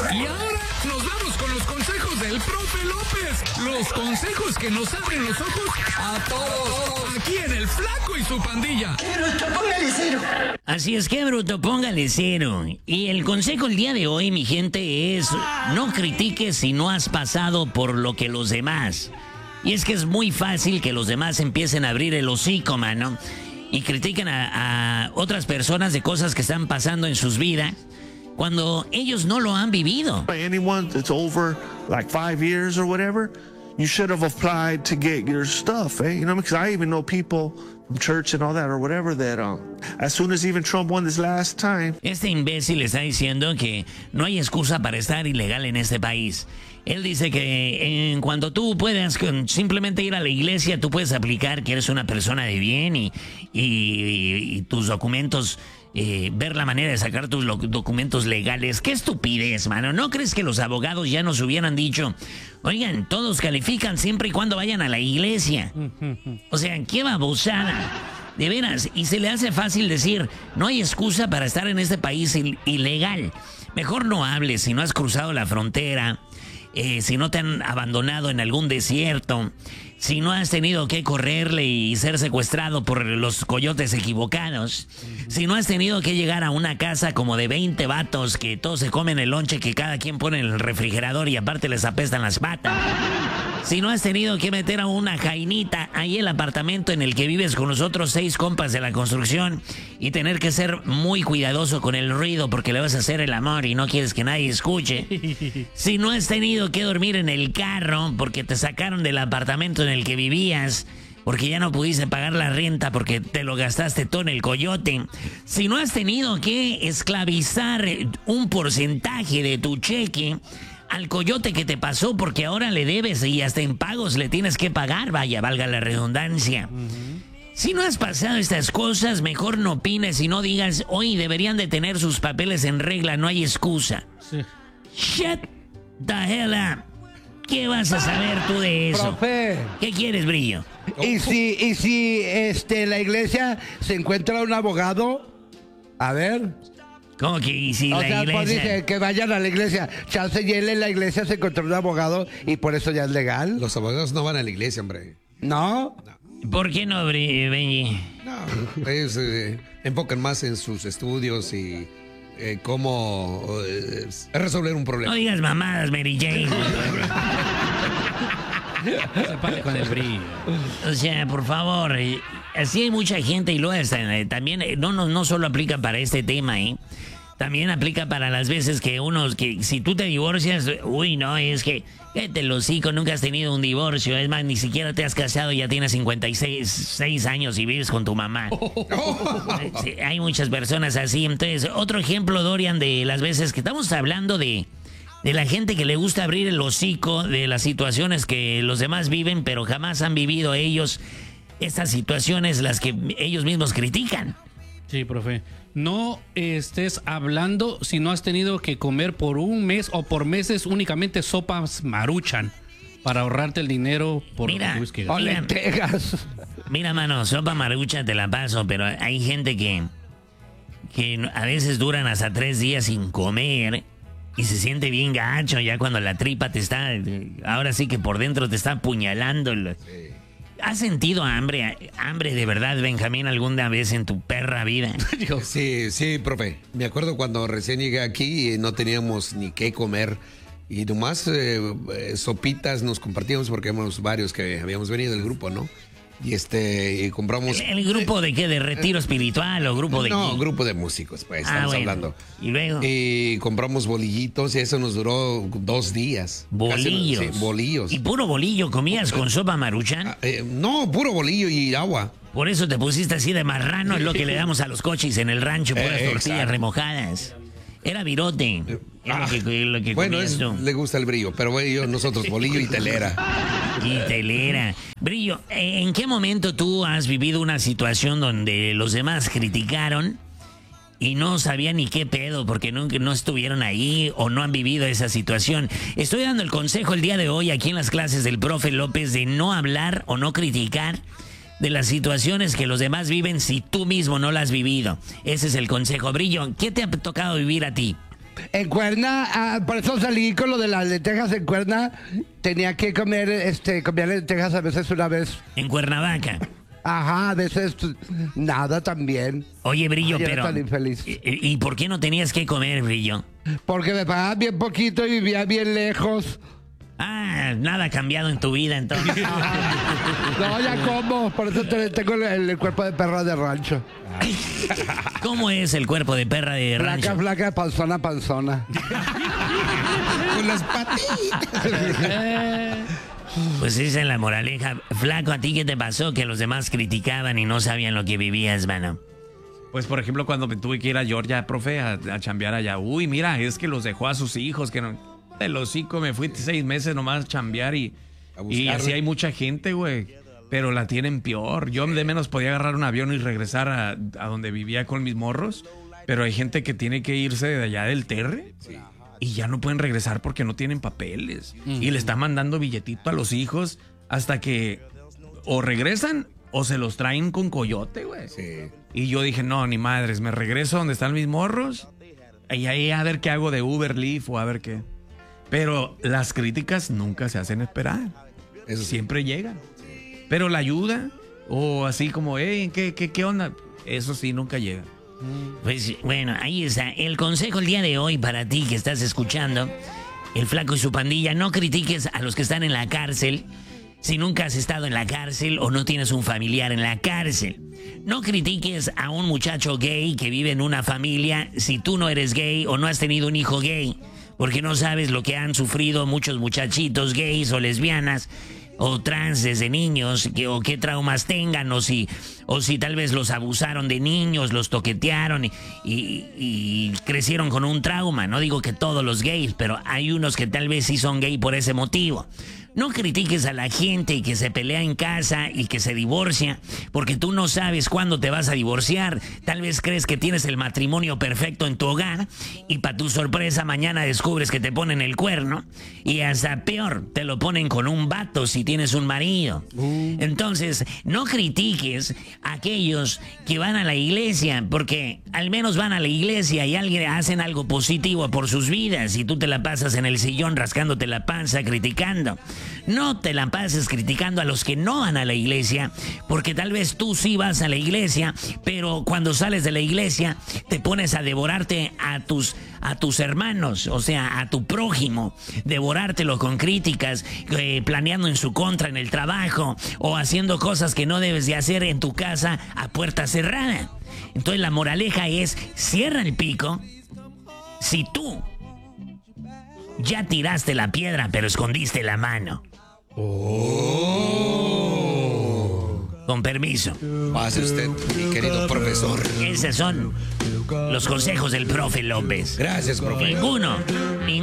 Y ahora nos vamos con los consejos del profe López. Los consejos que nos abren los ojos a todos. Aquí en El Flaco y su pandilla. ¡Qué bruto, póngale cero! Así es, que bruto, póngale cero. Y el consejo el día de hoy, mi gente, es no critiques si no has pasado por lo que los demás. Y es que es muy fácil que los demás empiecen a abrir el hocico, mano, y critiquen a otras personas de cosas que están pasando en sus vidas cuando ellos no lo han vivido. Anyone that's over like 5 years or whatever, you should have applied to get your stuff, eh? You know, because I even know people from church and all that or whatever that as soon as even Trump won this last time. Este imbécil está diciendo que no hay excusa para estar ilegal en este país. Él dice que en cuanto tú puedas simplemente ir a la iglesia, tú puedes aplicar que eres una persona de bien y tus documentos, ver la manera de sacar tus documentos legales. ¡Qué estupidez, mano! ¿No crees que los abogados ya nos hubieran dicho, oigan, todos califican siempre y cuando vayan a la iglesia? O sea, qué babosada. De veras, y se le hace fácil decir, no hay excusa para estar en este país ilegal. Mejor no hables si no has cruzado la frontera. Si no te han abandonado en algún desierto, si no has tenido que correrle y ser secuestrado por los coyotes equivocados, si no has tenido que llegar a una casa como de 20 vatos que todos se comen el lonche que cada quien pone en el refrigerador y aparte les apestan las patas, si no has tenido que meter a una jainita ahí el apartamento en el que vives con los otros 6 compas de la construcción y tener que ser muy cuidadoso con el ruido porque le vas a hacer el amor y no quieres que nadie escuche, si no has tenido que dormir en el carro porque te sacaron del apartamento en el que vivías porque ya no pudiste pagar la renta porque te lo gastaste todo en el coyote, si no has tenido que esclavizar un porcentaje de tu cheque al coyote que te pasó porque ahora le debes y hasta en pagos le tienes que pagar, vaya, valga la redundancia. Si no has pasado estas cosas, mejor no opines y no digas, hoy deberían de tener sus papeles en regla, no hay excusa. Sí. Shut the hell up. ¿Qué vas a saber tú de eso? Profe. ¿Qué quieres, Brillo? ¿Y si la iglesia se encuentra un abogado? A ver. ¿Cómo que y si o la sea, iglesia? Pues dice que vayan a la iglesia. Chance y él en la iglesia se encontró un abogado y por eso ya es legal. Los abogados no van a la iglesia, hombre. ¿No? ¿Por qué no, Benji? No, ellos enfocan más en sus estudios y cómo resolver un problema. No digas mamadas, Mary Jane. Se pase con el brillo. O sea, por favor, así hay mucha gente y luego también no solo aplica para este tema, también aplica para las veces que si tú te divorcias, uy, no, es que cállate el hocico, nunca has tenido un divorcio, es más, ni siquiera te has casado, ya tienes 56 años y vives con tu mamá. Sí, hay muchas personas así. Entonces, otro ejemplo, Dorian, de las veces que estamos hablando de la gente que le gusta abrir el hocico de las situaciones que los demás viven, pero jamás han vivido ellos estas situaciones, las que ellos mismos critican. Sí, profe. No estés hablando si no has tenido que comer por un mes o por meses únicamente sopas Maruchan para ahorrarte el dinero por whisky. O lentejas. Mira, mano, sopa Maruchan te la paso, pero hay gente que a veces duran hasta 3 días sin comer y se siente bien gacho ya cuando la tripa te está, ahora sí que por dentro te está apuñalando. ¿Has sentido hambre de verdad, Benjamín, alguna vez en tu perra vida? Sí, profe. Me acuerdo cuando recién llegué aquí y no teníamos ni qué comer. Y nomás sopitas nos compartíamos porque éramos varios que habíamos venido del grupo, ¿no? Y compramos... ¿El grupo de qué? ¿De retiro espiritual o grupo de...? No, grupo de músicos, pues, estamos hablando. ¿Y luego? Y compramos bolillitos y eso nos duró 2 días. ¿Bolillos? Sí, bolillos. ¿Y puro bolillo comías con sopa Maruchan? No, puro bolillo y agua. Por eso te pusiste así de marrano, es lo que le damos a los cochis en el rancho, puras tortillas remojadas. Era virote. Lo que bueno, le gusta el brillo, pero nosotros bolillo y telera. Y telera. Brillo, ¿en qué momento tú has vivido una situación donde los demás criticaron y no sabían ni qué pedo porque no estuvieron ahí o no han vivido esa situación? Estoy dando el consejo el día de hoy aquí en las clases del profe López de no hablar o no criticar de las situaciones que los demás viven si tú mismo no las has vivido. Ese es el consejo. Brillo, ¿qué te ha tocado vivir a ti? En Cuerna, por eso salí con lo de las lentejas en Cuerna. Tenía que comer lentejas a veces una vez. En Cuernavaca. Ajá, a veces nada también. Oye, Brillo, Ay, era pero... tan infeliz. ¿Y por qué no tenías que comer, Brillo? Porque me pagaban bien poquito y vivía bien lejos. Ah, nada ha cambiado en tu vida, entonces. No, ya como. Por eso tengo el cuerpo de perra de rancho. ¿Cómo es el cuerpo de perra de rancho? Flaca, panzona. Con las patitas. Pues esa es la moraleja. Flaco, ¿a ti qué te pasó? Que los demás criticaban y no sabían lo que vivías, mano. Pues, por ejemplo, cuando me tuve que ir a Georgia, profe, a chambear allá. Uy, mira, es que los dejó a sus hijos, que no... El hocico, me fui 6 meses nomás a chambear y así hay mucha gente, güey. Pero la tienen peor. Yo de menos podía agarrar un avión y regresar a donde vivía con mis morros. Pero hay gente que tiene que irse de allá del Terre. Sí. Y ya no pueden regresar porque no tienen papeles. Y le están mandando billetito a los hijos hasta que o regresan o se los traen con coyote, güey. Sí. Y yo dije, no, ni madres, me regreso donde están mis morros. Y ahí a ver qué hago de Uber, Lyft o a ver qué. Pero las críticas nunca se hacen esperar. Eso siempre llegan. Pero la ayuda, o así como, ¿qué onda? Eso sí, nunca llega. Pues bueno, ahí está. El consejo el día de hoy para ti que estás escuchando, el Flaco y su pandilla, no critiques a los que están en la cárcel si nunca has estado en la cárcel o no tienes un familiar en la cárcel. No critiques a un muchacho gay que vive en una familia si tú no eres gay o no has tenido un hijo gay. Porque no sabes lo que han sufrido muchos muchachitos gays o lesbianas o trans desde niños, o qué traumas tengan, o si tal vez los abusaron de niños, los toquetearon y crecieron con un trauma. No digo que todos los gays, pero hay unos que tal vez sí son gay por ese motivo. No critiques a la gente que se pelea en casa y que se divorcia, porque tú no sabes cuándo te vas a divorciar. Tal vez crees que tienes el matrimonio perfecto en tu hogar y para tu sorpresa mañana descubres que te ponen el cuerno y hasta peor, te lo ponen con un vato si tienes un marido. Entonces, no critiques a aquellos que van a la iglesia, porque al menos van a la iglesia y alguien hacen algo positivo por sus vidas y tú te la pasas en el sillón rascándote la panza criticando. No te la pases criticando a los que no van a la iglesia, porque tal vez tú sí vas a la iglesia, pero cuando sales de la iglesia te pones a devorarte a tus hermanos, o sea, a tu prójimo, devorártelo con críticas, planeando en su contra en el trabajo o haciendo cosas que no debes de hacer en tu casa a puerta cerrada. Entonces la moraleja es, cierra el pico. Si tú ya tiraste la piedra, pero escondiste la mano. Con permiso. Pase usted, mi querido profesor. Esos son los consejos del profe López. Gracias, profe. Ninguno